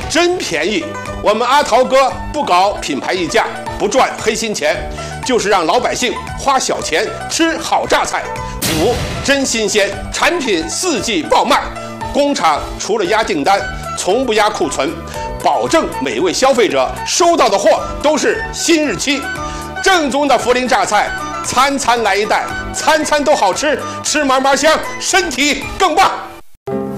真便宜。我们阿桃哥不搞品牌溢价，不赚黑心钱，就是让老百姓花小钱吃好榨菜。5. 真新鲜，产品4季爆卖，工厂除了压订单，从不压库存，保证每位消费者收到的货都是新日期。正宗的涪陵榨菜，餐餐来一袋，餐餐都好吃，吃嘛嘛香，身体更棒。